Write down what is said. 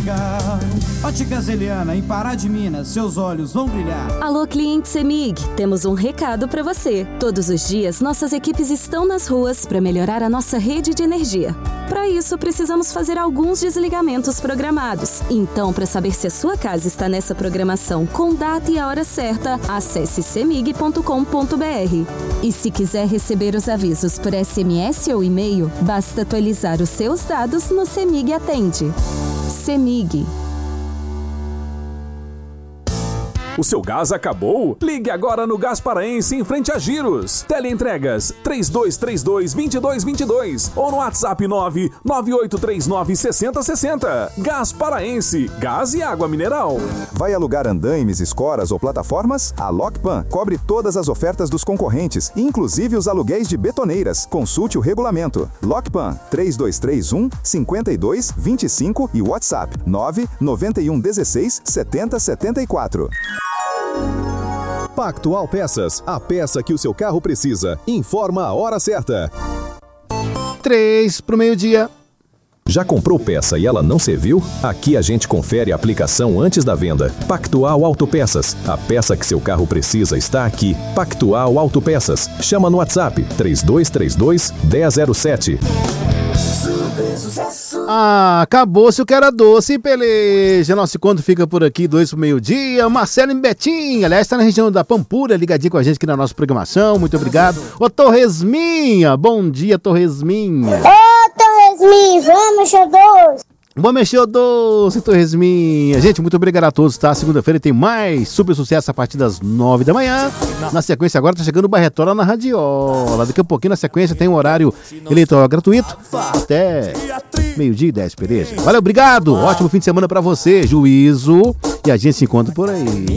legal. Óticas Eliana, em Pará de Minas, seus olhos vão brilhar. Alô, cliente CEMIG, temos um recado para você. Todos os dias, nossas equipes estão nas ruas para melhorar a nossa rede de energia. Para isso, precisamos fazer alguns desligamentos programados. Então, para saber se a sua casa está nessa programação com data e a hora certa, acesse cemig.com.br. E se quiser receber os avisos por SMS ou e-mail, basta atualizar os seus dados no CEMIG Atende. CEMIG. O seu gás acabou? Ligue agora no Gás Paraense em frente a Giros. Teleentregas 3232-2222 ou no WhatsApp 99839-6060. Gás Paraense, gás e água mineral. Vai alugar andaimes, escoras ou plataformas? A Lockpan cobre todas as ofertas dos concorrentes, inclusive os aluguéis de betoneiras. Consulte o regulamento. Lockpan 3231-5225 e WhatsApp 99116-7074. Pactual Peças, a peça que o seu carro precisa. Informa a hora certa. 3 pro meio-dia. Já comprou peça e ela não serviu? Aqui a gente confere a aplicação antes da venda. Pactual Autopeças, a peça que seu carro precisa está aqui. Pactual Autopeças, chama no WhatsApp 3232-1007. Acabou-se o que era doce, peleja. Nosso encontro fica por aqui, 2 pro meio-dia. Marcelo e Betinho, aliás, está na região da Pampulha, ligadinho com a gente aqui na nossa programação. Muito obrigado. Ô, Torresminha, bom dia, Torresminha. Ô, Torresminha, vamos mexer doce. Vamos mexer o doce, Torresminha. Gente, muito obrigado a todos, tá? Segunda-feira tem mais super sucesso a partir das 9 da manhã. Na sequência agora tá chegando o Barretola na Radiola. Daqui a pouquinho na sequência tem um horário eleitoral gratuito até meio-dia e 10, peleja. Valeu, obrigado. Ótimo fim de semana pra você, juízo. E a gente se encontra por aí.